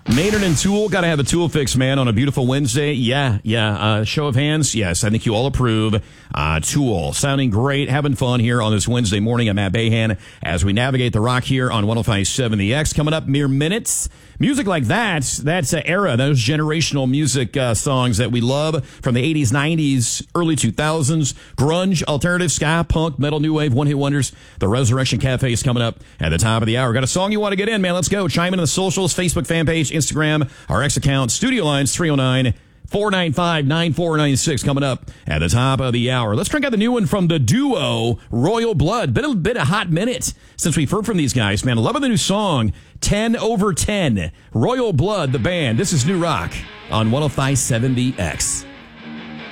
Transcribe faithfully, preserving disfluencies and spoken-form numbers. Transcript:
Maynard and Tool, got to have a Tool fix, man, on a beautiful Wednesday. Yeah, yeah. Uh, show of hands, yes. I think you all approve. Uh, Tool, sounding great, having fun here on this Wednesday morning. I'm Matt Bahan as we navigate the rock here on one oh five point seven The X. Coming up mere minutes. Music like that, that's an era, those generational music uh, songs that we love from the eighties, nineties, early two thousands. Grunge, alternative, ska, punk, metal, new wave, one-hit wonders. The Resurrection Cafe is coming up at the top of the hour. Got a song you want to get in, man? Let's go. Chime in on the socials, Facebook fan page, Instagram, our X account, studio lines three oh nine, four nine five, nine four nine six coming up at the top of the hour. Let's drink out the new one from the duo Royal Blood. Been a bit a hot minute since we've heard from these guys, man. Loving the new song, ten over ten. Royal Blood, the band. This is New Rock on one oh five point seven The X.